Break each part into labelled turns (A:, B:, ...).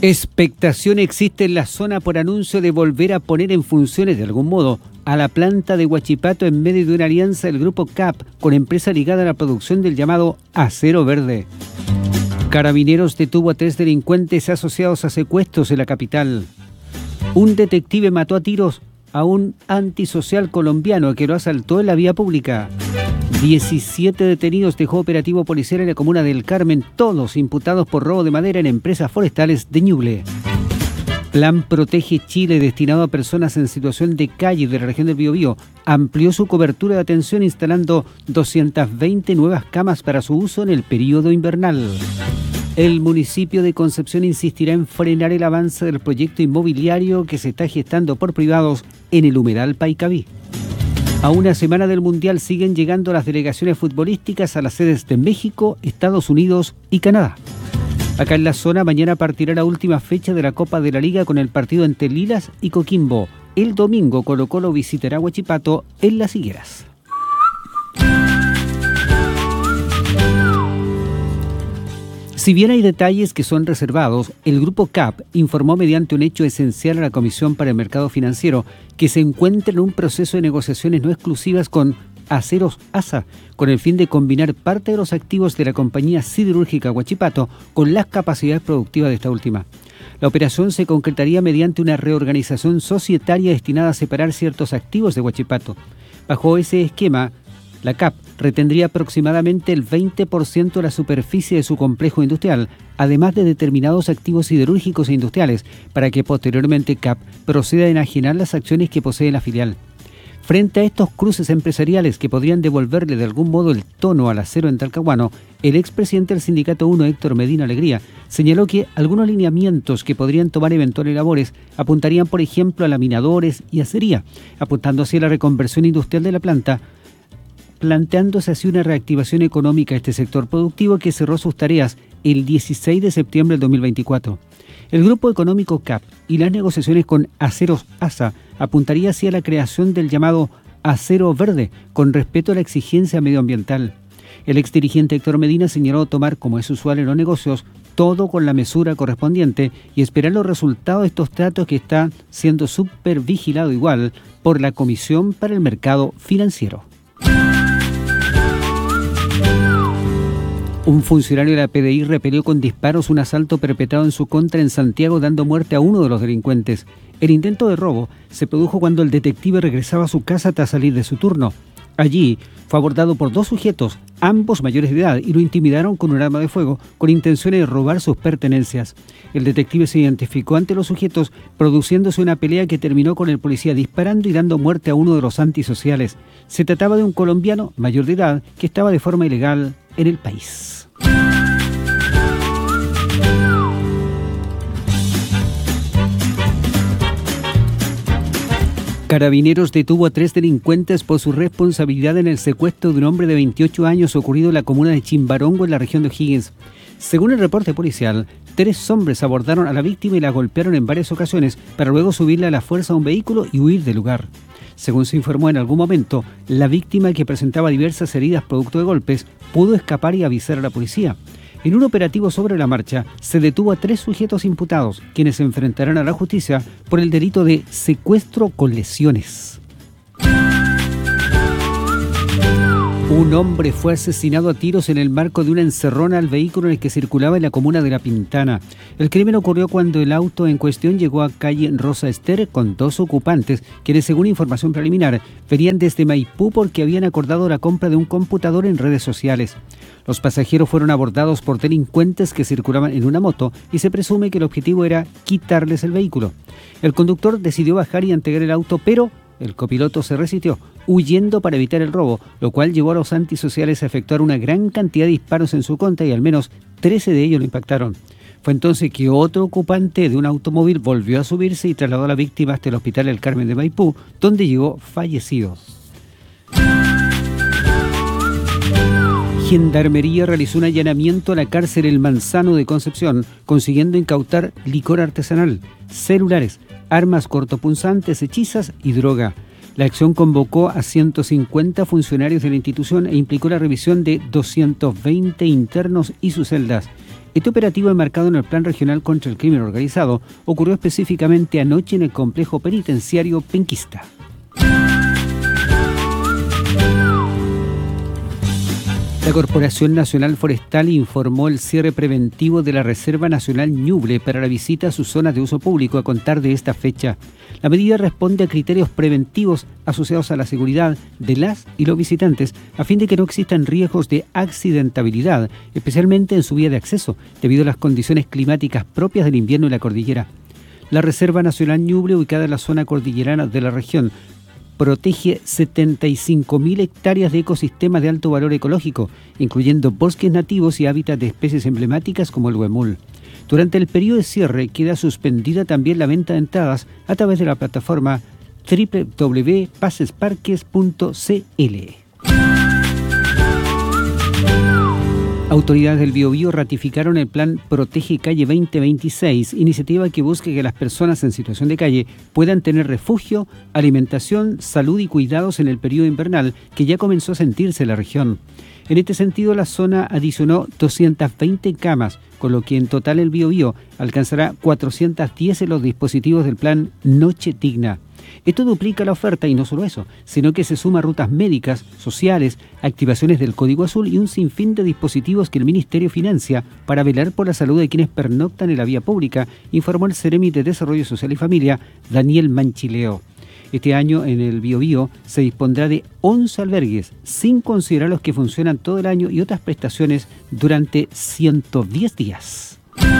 A: Expectación existe en la zona por anuncio de volver a poner en funciones de algún modo a la planta de Huachipato en medio de una alianza del grupo CAP con empresa ligada a la producción del llamado acero verde. Carabineros detuvo a 3 delincuentes asociados a secuestros en la capital. Un detective mató a tiros a un antisocial colombiano que lo asaltó en la vía pública. 17 detenidos dejó operativo policial en la comuna del Carmen, todos imputados por robo de madera en empresas forestales de Ñuble. Plan Protege Chile, destinado a personas en situación de calle de la región del Biobío, amplió su cobertura de atención instalando 220 nuevas camas para su uso en el período invernal. El municipio de Concepción insistirá en frenar el avance del proyecto inmobiliario que se está gestando por privados en el humedal Paicaví. A una semana del Mundial siguen llegando las delegaciones futbolísticas a las sedes de México, Estados Unidos y Canadá. Acá en la zona mañana partirá la última fecha de la Copa de la Liga con el partido entre Lilas y Coquimbo. El domingo Colo-Colo visitará Huachipato en Las Higueras. Si bien hay detalles que son reservados, el Grupo CAP informó mediante un hecho esencial a la Comisión para el Mercado Financiero que se encuentra en un proceso de negociaciones no exclusivas con Aceros ASA, con el fin de combinar parte de los activos de la compañía siderúrgica Huachipato con las capacidades productivas de esta última. La operación se concretaría mediante una reorganización societaria destinada a separar ciertos activos de Huachipato. Bajo ese esquema, la CAP retendría aproximadamente el 20% de la superficie de su complejo industrial, además de determinados activos siderúrgicos e industriales, para que posteriormente CAP proceda a enajenar las acciones que posee la filial. Frente a estos cruces empresariales que podrían devolverle de algún modo el tono al acero en Talcahuano, el expresidente del Sindicato 1, Héctor Medina Alegría, señaló que algunos lineamientos que podrían tomar eventuales labores apuntarían, por ejemplo, a laminadores y acería, apuntando hacia la reconversión industrial de la planta, planteándose así una reactivación económica a este sector productivo que cerró sus tareas el 16 de septiembre del 2024. El grupo económico CAP y las negociaciones con Aceros ASA apuntaría hacia la creación del llamado acero verde con respeto a la exigencia medioambiental. El exdirigente Héctor Medina señaló tomar, como es usual en los negocios, todo con la mesura correspondiente y esperar los resultados de estos tratos que están siendo supervigilado igual por la Comisión para el Mercado Financiero. Un funcionario de la PDI repelió con disparos un asalto perpetrado en su contra en Santiago, dando muerte a uno de los delincuentes. El intento de robo se produjo cuando el detective regresaba a su casa tras salir de su turno. Allí fue abordado por 2 sujetos, ambos mayores de edad, y lo intimidaron con un arma de fuego con intenciones de robar sus pertenencias. El detective se identificó ante los sujetos, produciéndose una pelea que terminó con el policía disparando y dando muerte a uno de los antisociales. Se trataba de un colombiano mayor de edad que estaba de forma ilegal en el país. Carabineros detuvo a 3 delincuentes por su responsabilidad en el secuestro de un hombre de 28 años ocurrido en la comuna de Chimbarongo, en la región de O'Higgins. Según el reporte policial, 3 hombres abordaron a la víctima y la golpearon en varias ocasiones para luego subirla a la fuerza a un vehículo y huir del lugar. Según se informó en algún momento, la víctima, que presentaba diversas heridas producto de golpes, pudo escapar y avisar a la policía. En un operativo sobre la marcha, se detuvo a 3 sujetos imputados, quienes se enfrentarán a la justicia por el delito de secuestro con lesiones. Un hombre fue asesinado a tiros en el marco de una encerrona al vehículo en el que circulaba en la comuna de La Pintana. El crimen ocurrió cuando el auto en cuestión llegó a calle Rosa Ester con 2 ocupantes, quienes, según información preliminar, venían desde Maipú porque habían acordado la compra de un computador en redes sociales. Los pasajeros fueron abordados por delincuentes que circulaban en una moto y se presume que el objetivo era quitarles el vehículo. El conductor decidió bajar y entregar el auto, pero el copiloto se resistió, huyendo para evitar el robo, lo cual llevó a los antisociales a efectuar una gran cantidad de disparos en su contra y al menos 13 de ellos lo impactaron. Fue entonces que otro ocupante de un automóvil volvió a subirse y trasladó a la víctima hasta el Hospital El Carmen de Maipú, donde llegó fallecido. Gendarmería realizó un allanamiento a la cárcel El Manzano de Concepción, consiguiendo incautar licor artesanal, celulares, armas cortopunzantes, hechizas y droga. La acción convocó a 150 funcionarios de la institución e implicó la revisión de 220 internos y sus celdas. Este operativo enmarcado en el Plan Regional contra el Crimen Organizado ocurrió específicamente anoche en el complejo penitenciario penquista. La Corporación Nacional Forestal informó el cierre preventivo de la Reserva Nacional Ñuble para la visita a sus zonas de uso público a contar de esta fecha. La medida responde a criterios preventivos asociados a la seguridad de las y los visitantes, a fin de que no existan riesgos de accidentabilidad, especialmente en su vía de acceso, debido a las condiciones climáticas propias del invierno en la cordillera. La Reserva Nacional Ñuble, ubicada en la zona cordillerana de la región, protege 75.000 hectáreas de ecosistemas de alto valor ecológico, incluyendo bosques nativos y hábitats de especies emblemáticas como el huemul. Durante el periodo de cierre queda suspendida también la venta de entradas a través de la plataforma www.pasesparques.cl. Autoridades del Biobío ratificaron el plan Protege Calle 2026, iniciativa que busca que las personas en situación de calle puedan tener refugio, alimentación, salud y cuidados en el periodo invernal que ya comenzó a sentirse en la región. En este sentido, la zona adicionó 220 camas, con lo que en total el Biobío alcanzará 410 en los dispositivos del plan Noche Digna. Esto duplica la oferta y no solo eso, sino que se suma rutas médicas, sociales, activaciones del Código Azul y un sinfín de dispositivos que el Ministerio financia para velar por la salud de quienes pernoctan en la vía pública, informó el Seremi de Desarrollo Social y Familia, Daniel Manchileo. Este año en el Biobío se dispondrá de 11 albergues, sin considerar los que funcionan todo el año y otras prestaciones durante 110 días.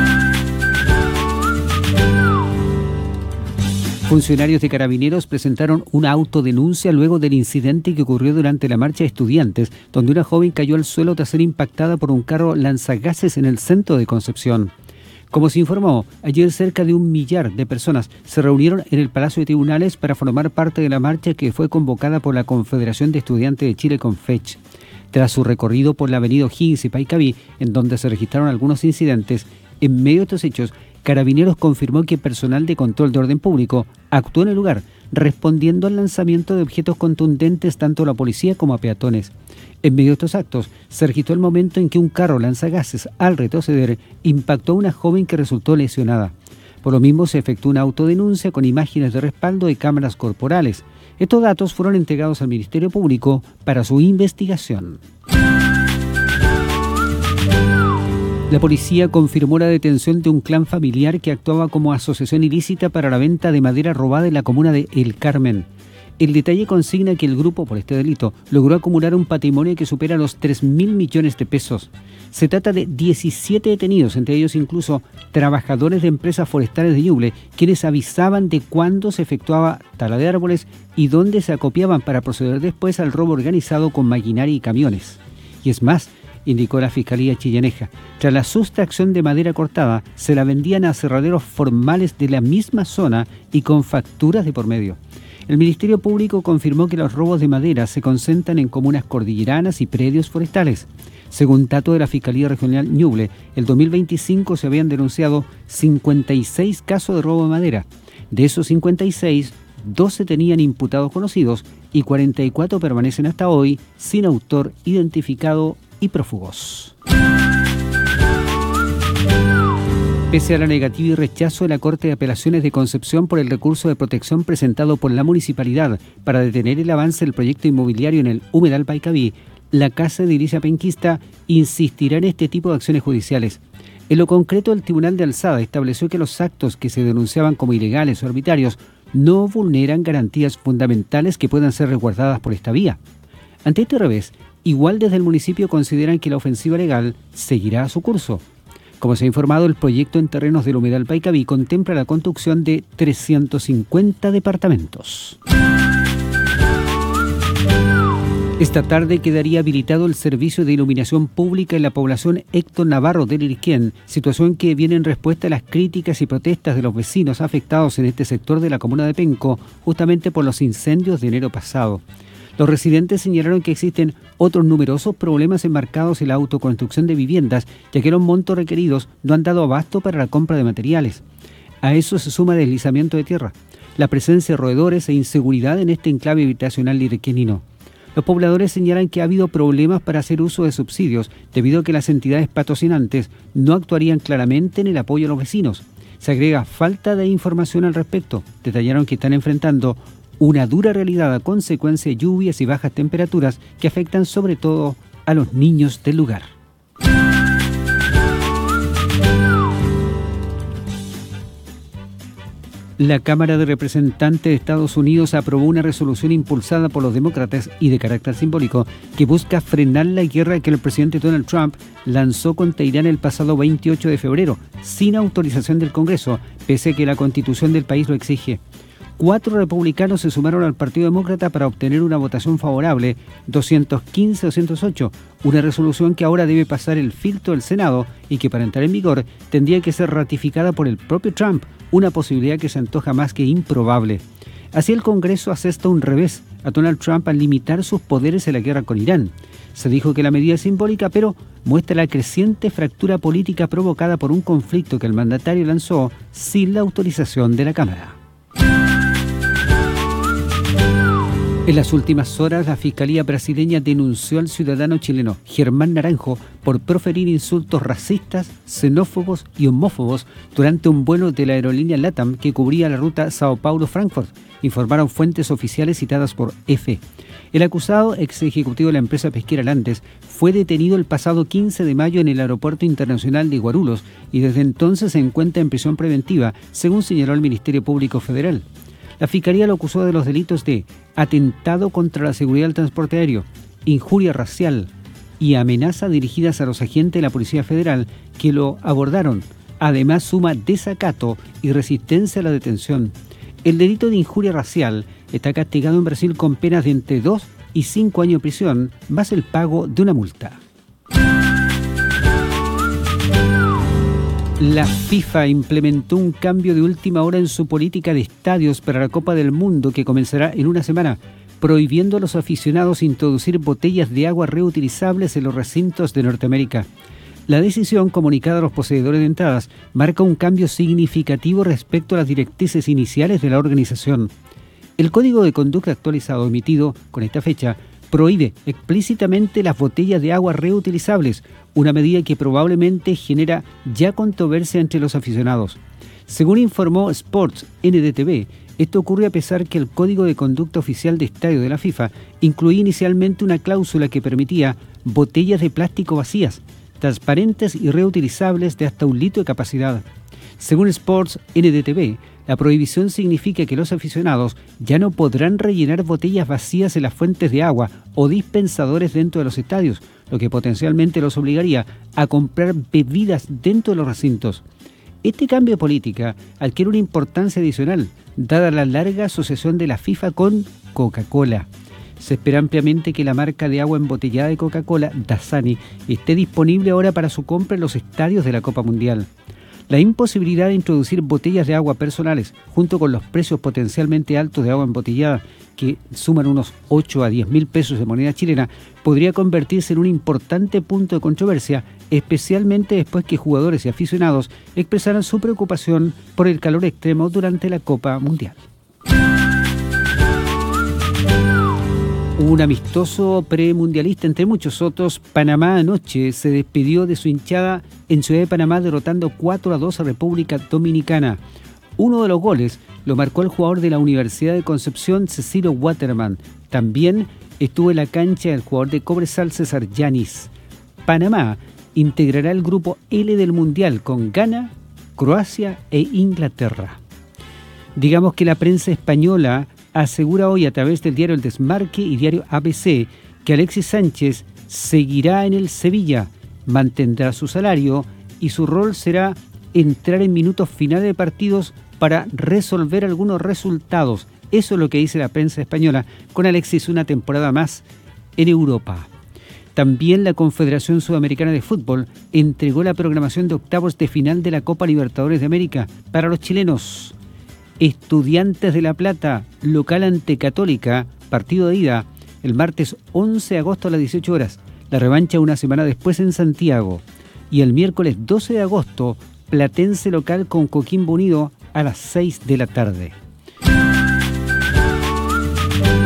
A: Funcionarios de Carabineros presentaron una autodenuncia luego del incidente que ocurrió durante la marcha de estudiantes, donde una joven cayó al suelo tras ser impactada por un carro lanzagases en el centro de Concepción. Como se informó, ayer cerca de 1 millar de personas se reunieron en el Palacio de Tribunales para formar parte de la marcha que fue convocada por la Confederación de Estudiantes de Chile, CONFECH. Tras su recorrido por la avenida O'Higgins y Paicaví, en donde se registraron algunos incidentes, en medio de estos hechos, Carabineros confirmó que personal de control de orden público actuó en el lugar, respondiendo al lanzamiento de objetos contundentes tanto a la policía como a peatones. En medio de estos actos, se registró el momento en que un carro lanzagases, al retroceder, impactó a una joven que resultó lesionada. Por lo mismo, se efectuó una autodenuncia con imágenes de respaldo y cámaras corporales. Estos datos fueron entregados al Ministerio Público para su investigación. La policía confirmó la detención de un clan familiar que actuaba como asociación ilícita para la venta de madera robada en la comuna de El Carmen. El detalle consigna que el grupo, por este delito, logró acumular un patrimonio que supera los 3.000 millones de pesos. Se trata de 17 detenidos, entre ellos incluso trabajadores de empresas forestales de Ñuble, quienes avisaban de cuándo se efectuaba tala de árboles y dónde se acopiaban para proceder después al robo organizado con maquinaria y camiones. Y es más, indicó la Fiscalía chillaneja, tras la sustracción de madera cortada, se la vendían a aserraderos formales de la misma zona y con facturas de por medio. El Ministerio Público confirmó que los robos de madera se concentran en comunas cordilleranas y predios forestales. Según datos de la Fiscalía Regional Ñuble, el 2025 se habían denunciado 56 casos de robo de madera. De esos 56, 12 tenían imputados conocidos y 44 permanecen hasta hoy sin autor identificado y prófugos. Pese a la negativa y rechazo de la Corte de Apelaciones de Concepción por el recurso de protección presentado por la municipalidad para detener el avance del proyecto inmobiliario en el humedal Paicaví, la Casa de Edilicia Penquista insistirá en este tipo de acciones judiciales. En lo concreto, el Tribunal de Alzada estableció que los actos que se denunciaban como ilegales o arbitrarios no vulneran garantías fundamentales que puedan ser resguardadas por esta vía. Ante este revés, igual desde el municipio consideran que la ofensiva legal seguirá su curso. Como se ha informado, el proyecto en terrenos del humedal Paicaví contempla la construcción de 350 departamentos. Esta tarde quedaría habilitado el servicio de iluminación pública en la población Héctor Navarro del Iriquén, situación que viene en respuesta a las críticas y protestas de los vecinos afectados en este sector de la comuna de Penco, justamente por los incendios de enero pasado. Los residentes señalaron que existen otros numerosos problemas enmarcados en la autoconstrucción de viviendas, ya que los montos requeridos no han dado abasto para la compra de materiales. A eso se suma deslizamiento de tierra, la presencia de roedores e inseguridad en este enclave habitacional iriquenino. Los pobladores señalan que ha habido problemas para hacer uso de subsidios debido a que las entidades patrocinantes no actuarían claramente en el apoyo a los vecinos. Se agrega falta de información al respecto. Detallaron que están enfrentando una dura realidad a consecuencia de lluvias y bajas temperaturas que afectan sobre todo a los niños del lugar. La Cámara de Representantes de Estados Unidos aprobó una resolución impulsada por los demócratas y de carácter simbólico que busca frenar la guerra que el presidente Donald Trump lanzó contra Irán el pasado 28 de febrero, sin autorización del Congreso, pese a que la Constitución del país lo exige. 4 republicanos se sumaron al Partido Demócrata para obtener una votación favorable, 215-208, una resolución que ahora debe pasar el filtro del Senado y que para entrar en vigor tendría que ser ratificada por el propio Trump, una posibilidad que se antoja más que improbable. Así el Congreso asesta un revés a Donald Trump al limitar sus poderes en la guerra con Irán. Se dijo que la medida es simbólica, pero muestra la creciente fractura política provocada por un conflicto que el mandatario lanzó sin la autorización de la Cámara. En las últimas horas, la Fiscalía brasileña denunció al ciudadano chileno Germán Naranjo por proferir insultos racistas, xenófobos y homófobos durante un vuelo de la aerolínea LATAM que cubría la ruta Sao Paulo-Frankfurt, informaron fuentes oficiales citadas por EFE. El acusado, ex ejecutivo de la empresa pesquera Landes, fue detenido el pasado 15 de mayo en el Aeropuerto Internacional de Guarulhos y desde entonces se encuentra en prisión preventiva, según señaló el Ministerio Público Federal. La Fiscalía lo acusó de los delitos de atentado contra la seguridad del transporte aéreo, injuria racial y amenaza dirigidas a los agentes de la Policía Federal que lo abordaron. Además, suma desacato y resistencia a la detención. El delito de injuria racial está castigado en Brasil con penas de entre 2 y 5 años de prisión, más el pago de una multa. La FIFA implementó un cambio de última hora en su política de estadios para la Copa del Mundo que comenzará en una semana, prohibiendo a los aficionados introducir botellas de agua reutilizables en los recintos de Norteamérica. La decisión, comunicada a los poseedores de entradas, marca un cambio significativo respecto a las directrices iniciales de la organización. El Código de Conducta actualizado emitido con esta fecha prohíbe explícitamente las botellas de agua reutilizables, una medida que probablemente genera ya controversia entre los aficionados. Según informó Sports NDTV, esto ocurre a pesar que el Código de Conducta Oficial de Estadio de la FIFA incluía inicialmente una cláusula que permitía botellas de plástico vacías, transparentes y reutilizables de hasta 1 litro de capacidad. Según Sports NDTV, la prohibición significa que los aficionados ya no podrán rellenar botellas vacías en las fuentes de agua o dispensadores dentro de los estadios, lo que potencialmente los obligaría a comprar bebidas dentro de los recintos. Este cambio de política adquiere una importancia adicional, dada la larga asociación de la FIFA con Coca-Cola. Se espera ampliamente que la marca de agua embotellada de Coca-Cola, Dasani, esté disponible ahora para su compra en los estadios de la Copa Mundial. La imposibilidad de introducir botellas de agua personales, junto con los precios potencialmente altos de agua embotellada, que suman unos 8 a 10 mil pesos de moneda chilena, podría convertirse en un importante punto de controversia, especialmente después que jugadores y aficionados expresaran su preocupación por el calor extremo durante la Copa Mundial. Un amistoso premundialista, entre muchos otros, Panamá anoche se despidió de su hinchada en Ciudad de Panamá derrotando 4-2 a República Dominicana. Uno de los goles lo marcó el jugador de la Universidad de Concepción, Cecilio Waterman. También estuvo en la cancha el jugador de Cobresal, César Yanis. Panamá integrará el grupo L del Mundial con Ghana, Croacia e Inglaterra. Digamos que la prensa española asegura hoy a través del diario El Desmarque y diario ABC que Alexis Sánchez seguirá en el Sevilla, mantendrá su salario y su rol será entrar en minutos finales de partidos para resolver algunos resultados. Eso es lo que dice la prensa española, con Alexis una temporada más en Europa. También la Confederación Sudamericana de Fútbol entregó la programación de octavos de final de la Copa Libertadores de América para los chilenos. Estudiantes de La Plata, local ante Católica, partido de ida, el martes 11 de agosto a las 18 horas. La revancha una semana después en Santiago. Y el miércoles 12 de agosto, Platense local con Coquimbo Unido a las 6 de la tarde.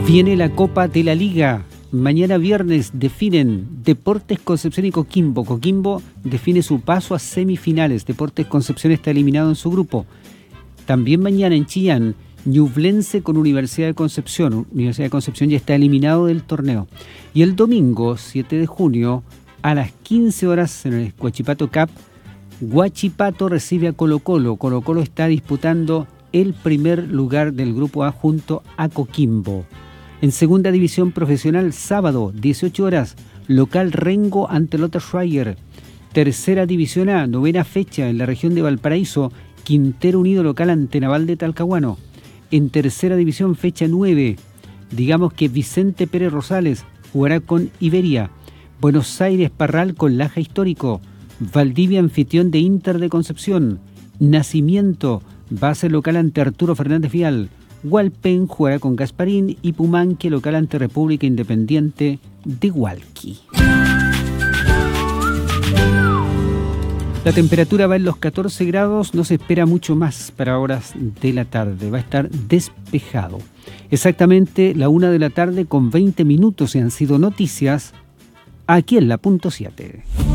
A: Viene la Copa de la Liga. Mañana viernes definen Deportes Concepción y Coquimbo. Coquimbo define su paso a semifinales. Deportes Concepción está eliminado en su grupo. También mañana en Chillán, Ñublense con Universidad de Concepción. Universidad de Concepción ya está eliminado del torneo. Y el domingo, 7 de junio, a las 15 horas en el Huachipato Cup, Huachipato recibe a Colo-Colo. Colo-Colo está disputando el primer lugar del grupo A junto a Coquimbo. En segunda división profesional, sábado, 18 horas, local Rengo ante Lota Schreier. Tercera división A, novena fecha en la región de Valparaíso, Quintero Unido local ante Naval de Talcahuano. En tercera división, fecha 9, digamos que Vicente Pérez Rosales jugará con Iberia. Buenos Aires Parral con Laja Histórico. Valdivia anfitrión de Inter de Concepción. Nacimiento va a ser local ante Arturo Fernández Vial. Hualpén jugará con Gasparín y Pumanque local ante República Independiente de Hualqui. La temperatura va en los 14 grados, no se espera mucho más para horas de la tarde, va a estar despejado. Exactamente la 1 de la tarde con 20 minutos y han sido noticias aquí en la punto 7.